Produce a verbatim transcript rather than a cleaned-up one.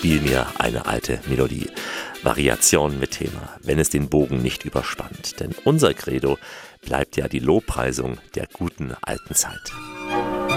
Spiel mir eine alte Melodie. Variationen mit Thema, wenn es den Bogen nicht überspannt. Denn unser Credo bleibt ja die Lobpreisung der guten alten Zeit.